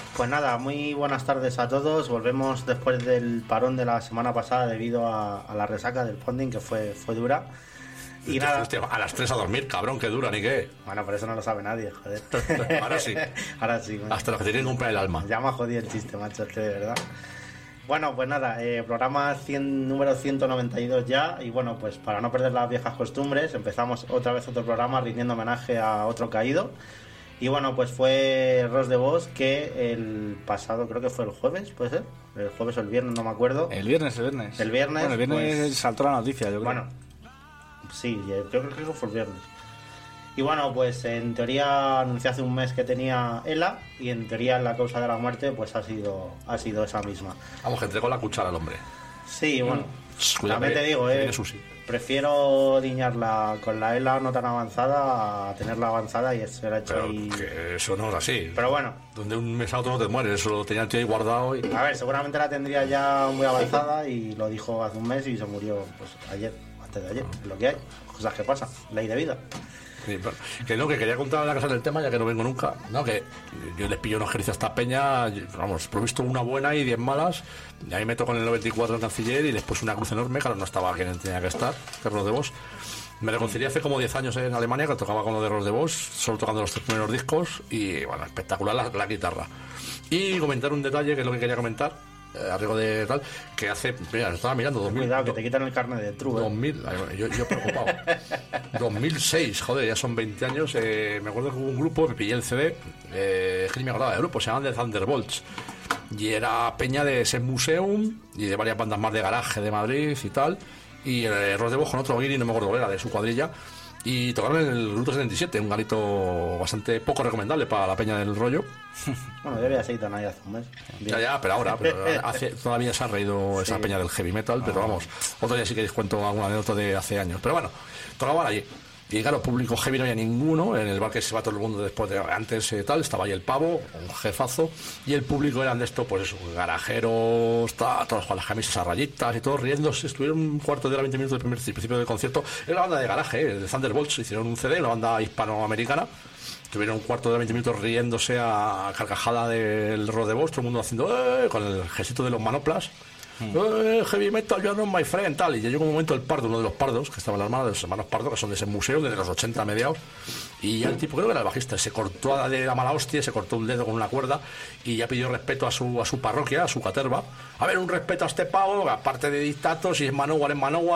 Pues nada, muy buenas tardes a todos. Volvemos después del parón de la semana pasada debido a la resaca del funding, que fue dura. Y nada. Hostia, a las 3 a dormir, cabrón, que dura, ni qué. Bueno, por eso no lo sabe nadie, joder. Ahora sí. Ahora sí. Man. Hasta los que tienen que comprar el alma. Ya me ha jodido el chiste, macho, de verdad. Bueno, pues nada, programa número 192 ya. Y bueno, pues para no perder las viejas costumbres, empezamos otra vez otro programa rindiendo homenaje a otro caído. Y bueno, pues fue Ros de Vos, que el pasado, creo que fue el jueves, ¿puede ser? El jueves o el viernes, no me acuerdo. El viernes. El viernes. Bueno, el viernes pues, saltó la noticia, yo creo. Bueno, sí, yo creo que fue el viernes. Y bueno, pues en teoría anunció hace un mes que tenía ELA, y en teoría la causa de la muerte pues ha sido esa misma. Vamos, que entregó la cuchara al hombre. Sí, bueno, Cuidado, también te digo, prefiero diñarla con la ELA no tan avanzada a tenerla avanzada y se la hecho pero ahí. Que eso no es así. Pero bueno. Donde un mes a otro no te mueres, eso lo tenía el tío ahí guardado. Y... A ver, seguramente la tendría ya muy avanzada y lo dijo hace un mes y se murió pues ayer, antes de ayer, es lo que hay, cosas que pasan, ley de vida. Sí, pero, que quería contar una cosa del tema, ya que no vengo nunca, ¿no? Que yo les pillo unos ejercicios a esta peña, vamos, provisto una buena y 10 malas, y ahí meto con el 94 el canciller y después una cruz enorme, claro, no estaba quien tenía que estar, que es Ros de Vos. Me reconcilié hace como 10 años en Alemania, que tocaba con lo de Ros de Vos, solo tocando los 3 primeros discos, y bueno, espectacular la guitarra. Y comentar un detalle, que es lo que quería comentar, a riesgo de tal, que hace, mira, estaba mirando 2000, cuidado que te quitan el carnet de true, 2000, yo preocupado. 2006, joder, ya son 20 años. Me acuerdo que hubo un grupo, me pillé el CD, es que ni me acordaba del grupo, se llamaban The Thunderbolts, y era peña de ese Museum y de varias bandas más de garaje de Madrid y tal, y el Ros de Vos con otro guiri, no me acuerdo cuál era, de su cuadrilla, y tocaron en el Grupo 77, un garito bastante poco recomendable para la peña del rollo. Bueno, yo había seguido nadie hace un mes. Ya, pero todavía se ha reído esa peña del heavy metal, pero vamos, otro día sí que les cuento alguna anécdota de hace años. Pero bueno, tocaban allí. Y claro, público heavy no había ninguno, en el bar que se va todo el mundo después de antes tal, estaba ahí el pavo, un jefazo, y el público eran de esto, pues eso, garajeros, todos con las camisas a rayitas y todos riéndose, estuvieron un cuarto de hora, 20 minutos del principio del concierto. Era una banda de garaje, de Thunderbolts, hicieron un CD, una banda hispanoamericana. Tuvieron un cuarto de 20 minutos riéndose a carcajada del Ros de Vos, todo el mundo haciendo con el gestito de los manoplas. Heavy metal, you're not my friend, tal. Y llegó un momento el pardo, uno de los pardos, que estaba en la armada de los hermanos Pardo, que son de ese museo, desde los 80 mediados. Y ya el tipo, creo que era el bajista, se cortó de la mala hostia, se cortó un dedo con una cuerda y ya pidió respeto a su parroquia, a su caterva. A ver, un respeto a este pavo, aparte de dictatos, si es Manowar,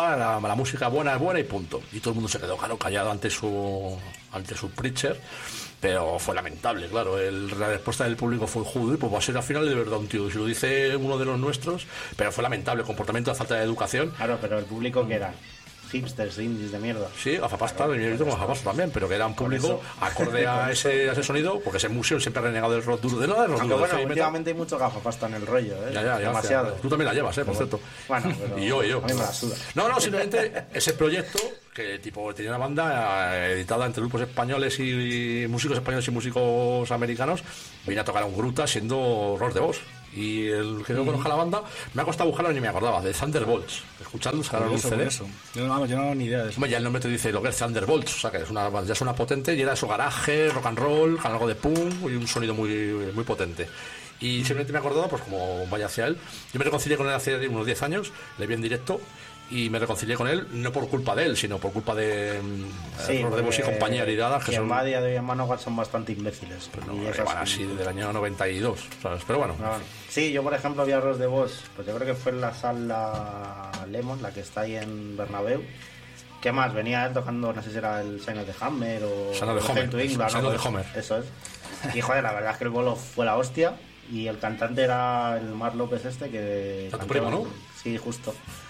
la música buena es buena y punto. Y todo el mundo se quedó callado ante su preacher. Pero fue lamentable, claro. La respuesta del público fue joder, pues va a ser al final de verdad un tío. Si lo dice uno de los nuestros, pero fue lamentable, comportamiento de falta de educación. Claro, pero el público que era hipsters, indies de mierda. Sí, gafapasta, yo he con gafapasta también, pero que era un público acorde a ese sonido, porque ese museo siempre ha renegado del rock duro de nada. Aunque bueno, últimamente hay mucho gafapasta en el rollo, Ya, demasiado. Tú también la llevas, por cierto. Bueno, pero y yo. A mí me la suda. No, simplemente ese proyecto que tipo tenía una banda editada entre grupos españoles y músicos españoles y músicos americanos, vine a tocar a un gruta siendo Ros de Vos. Y el que no conozca la banda me ha costado buscarlo y ni me acordaba de Thunderbolts. Escuchadlo, sacaron un CD. Yo no tengo ni idea de eso. Hombre, ya el nombre te dice lo que es Thunderbolts, o sea que ya suena potente y era su garaje, rock and roll, con algo de punk y un sonido muy, muy potente. Y simplemente me he acordado, pues como vaya hacia él. Yo me reconcilié con él hace unos 10 años, le vi en directo y me reconcilié con él no por culpa de él, sino por culpa de Ros de Vos y compañía heredadas, que son Madia de Manowar son bastante imbéciles. Pues no, van así desde el año 92, ¿sabes? Pero bueno. Sí, yo por ejemplo vi a Ros de Vos, pues yo creo que fue en la sala Lemon, la que está ahí en Bernabéu. ¿Qué más? Venía él tocando, no sé si era el Sign of the Hammer o Sign of the Homer. Eso es. Y joder, la verdad es que el bolo fue la hostia. Y el cantante era el Marc López que... ¿Tu primo, no? Sí, justo.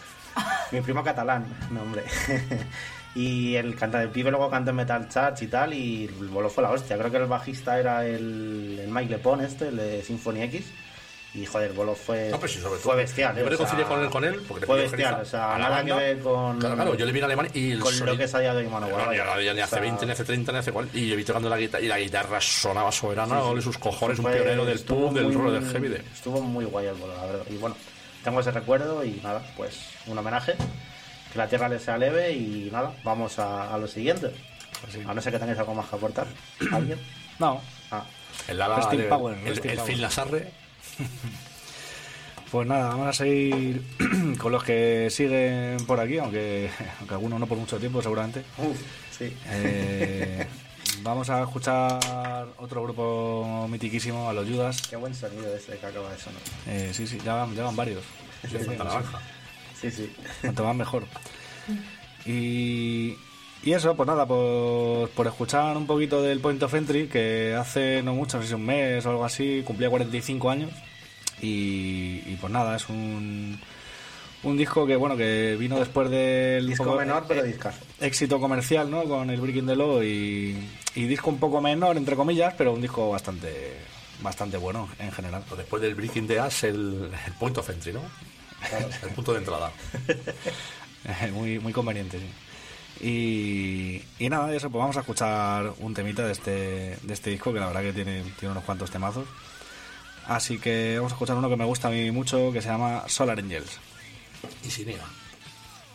Mi primo catalán, no hombre. Y el pibe luego cantó en Metal Church y tal, y el bolo fue la hostia. Creo que el bajista era el Mike Lepón, el de Symphony X. Y joder, el bolo fue bestial. Yo me reconcilié con él porque fue bestial, o sea, nada que ver con... Claro, yo le vi en Alemania y con lo que salía de Manowar. Ya ni hace 20, ni hace 30, ni hace 40. Y yo vi tocando la guitarra y la guitarra sonaba soberana, sí. Sus cojones, un pionero del punk, del rock, del heavy. Estuvo muy guay el bolo, la verdad. Y bueno, tengo ese recuerdo y nada, pues un homenaje. Que la tierra le sea leve y nada, vamos a lo siguiente. Pues sí. A no ser que tengáis algo más que aportar. ¿Alguien? No. El ala Resting de, Power, el Resting Power. Phil Lasarre. Pues nada, vamos a seguir con los que siguen por aquí, aunque algunos no por mucho tiempo seguramente. Sí. Vamos a escuchar otro grupo mitiquísimo, a los Judas. Qué buen sonido ese que acaba de sonar. Sí, ya van varios. Naranja. Sí. Cuanto más mejor. Y eso, pues nada, por escuchar un poquito del Point of Entry, que hace no mucho, no sé si un mes o algo así, cumplía 45 años. Y pues nada, es un disco que bueno, que vino después del disco menor pero discazo. Éxito comercial, ¿no? Con el Breaking the Law y disco un poco menor entre comillas, pero un disco bastante bueno en general. Después del Breaking the Ash, el Point of Entry, ¿no? Claro. El punto de entrada. Muy conveniente, sí. Y nada, eso, pues vamos a escuchar un temita de este disco, que la verdad que tiene unos cuantos temazos. Así que vamos a escuchar uno que me gusta a mí mucho, que se llama Solar Angels. Y sin ira.